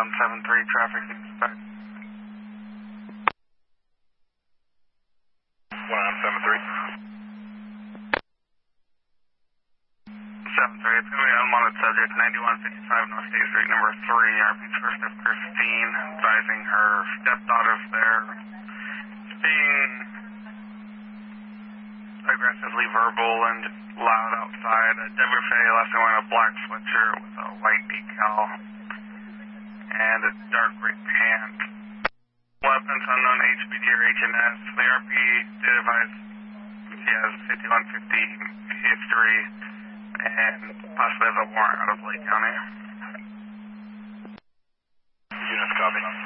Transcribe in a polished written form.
173 traffic inspect. 173. 73, it's going to be unwanted subject, 9155 North State Street, number 3. RP's first of Christine, advising her stepdaughter's there, being aggressively verbal and loud outside. Deborah Faye last time wearing a black sweatshirt with a white decal and a dark gray pant. Weapons unknown HBD or HNS. The RP did advise she has 5150 history and possibly has a warrant out of Lake County. Units copy.